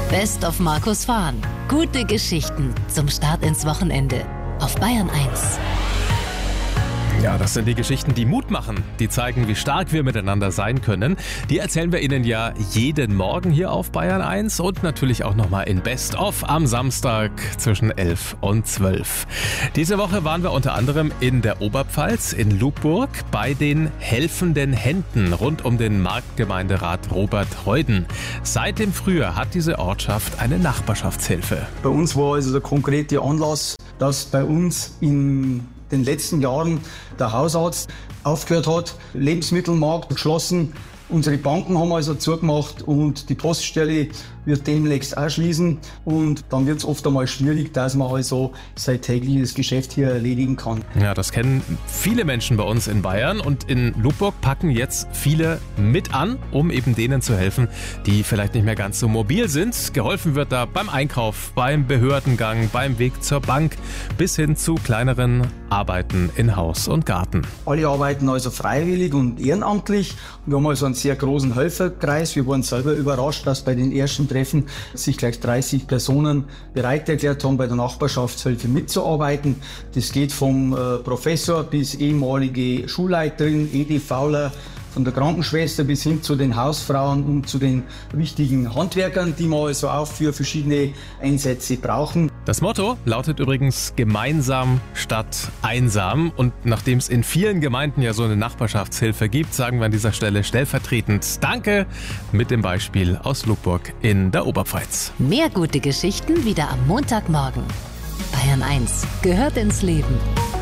Best of Markus Fahn. Gute Geschichten zum Start ins Wochenende auf Bayern 1. Ja, das sind die Geschichten, die Mut machen, die zeigen, wie stark wir miteinander sein können. Die erzählen wir Ihnen ja jeden Morgen hier auf Bayern 1 und natürlich auch nochmal in Best of am Samstag zwischen 11 und 12. Diese Woche waren wir unter anderem in der Oberpfalz, in Lugburg, bei den helfenden Händen rund um den Marktgemeinderat Robert Heuden. Seit dem Frühjahr hat diese Ortschaft eine Nachbarschaftshilfe. Bei uns war also der konkrete Anlass, dass bei uns in den letzten Jahren der Hausarzt aufgehört hat, Lebensmittelmarkt geschlossen. Unsere Banken haben also zugemacht und die Poststelle wird demnächst auch schließen. Und dann wird es oft einmal schwierig, dass man also sein tägliches Geschäft hier erledigen kann. Ja, das kennen viele Menschen bei uns in Bayern. Und in Lugburg packen jetzt viele mit an, um eben denen zu helfen, die vielleicht nicht mehr ganz so mobil sind. Geholfen wird da beim Einkauf, beim Behördengang, beim Weg zur Bank bis hin zu kleineren Arbeiten in Haus und Garten. Alle arbeiten also freiwillig und ehrenamtlich. Wir haben also einen sehr großen Helferkreis. Wir waren selber überrascht, dass bei den ersten Treffen sich gleich 30 Personen bereit erklärt haben, bei der Nachbarschaftshilfe mitzuarbeiten. Das geht vom Professor bis ehemalige Schulleiterin, EDVler, von der Krankenschwester bis hin zu den Hausfrauen und zu den wichtigen Handwerkern, die wir also auch für verschiedene Einsätze brauchen. Das Motto lautet übrigens gemeinsam statt einsam. Und nachdem es in vielen Gemeinden ja so eine Nachbarschaftshilfe gibt, sagen wir an dieser Stelle stellvertretend Danke mit dem Beispiel aus Lugburg in der Oberpfalz. Mehr gute Geschichten wieder am Montagmorgen. Bayern 1 gehört ins Leben.